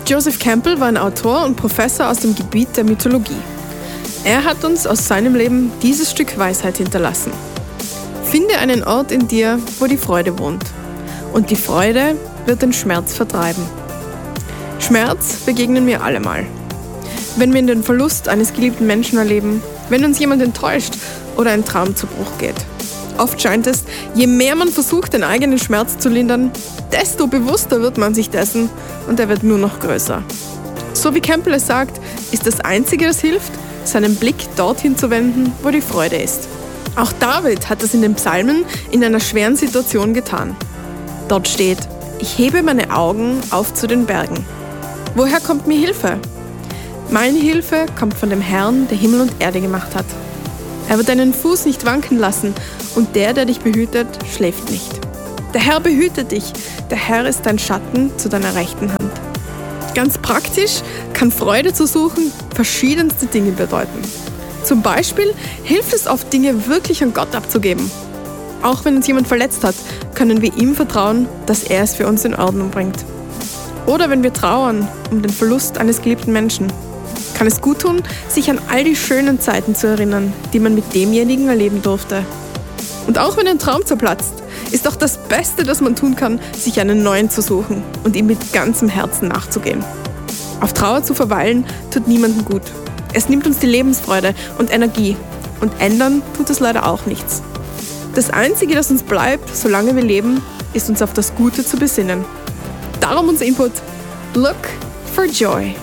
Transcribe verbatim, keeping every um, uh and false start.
Joseph Campbell war ein Autor und Professor aus dem Gebiet der Mythologie. Er hat uns aus seinem Leben dieses Stück Weisheit hinterlassen. Finde einen Ort in dir, wo die Freude wohnt. Und die Freude wird den Schmerz vertreiben. Schmerz begegnen wir alle mal. Wenn wir den Verlust eines geliebten Menschen erleben, wenn uns jemand enttäuscht oder ein Traum zu Bruch geht. Oft scheint es, je mehr man versucht, den eigenen Schmerz zu lindern, desto bewusster wird man sich dessen und er wird nur noch größer. So wie Campbell es sagt, ist das Einzige, das hilft, seinen Blick dorthin zu wenden, wo die Freude ist. Auch David hat das in den Psalmen in einer schweren Situation getan. Dort steht: Ich hebe meine Augen auf zu den Bergen. Woher kommt mir Hilfe? Meine Hilfe kommt von dem Herrn, der Himmel und Erde gemacht hat. Er wird deinen Fuß nicht wanken lassen und der, der dich behütet, schläft nicht. Der Herr behütet dich, der Herr ist dein Schatten zu deiner rechten Hand. Ganz praktisch kann Freude zu suchen verschiedenste Dinge bedeuten. Zum Beispiel hilft es oft, Dinge wirklich an Gott abzugeben. Auch wenn uns jemand verletzt hat, können wir ihm vertrauen, dass er es für uns in Ordnung bringt. Oder wenn wir trauern um den Verlust eines geliebten Menschen, kann es gut tun, sich an all die schönen Zeiten zu erinnern, die man mit demjenigen erleben durfte. Und auch wenn ein Traum zerplatzt, ist doch das Beste, das man tun kann, sich einen neuen zu suchen und ihm mit ganzem Herzen nachzugehen. Auf Trauer zu verweilen, tut niemandem gut. Es nimmt uns die Lebensfreude und Energie und ändern tut es leider auch nichts. Das Einzige, das uns bleibt, solange wir leben, ist uns auf das Gute zu besinnen. Darum unser Input: Look for Joy.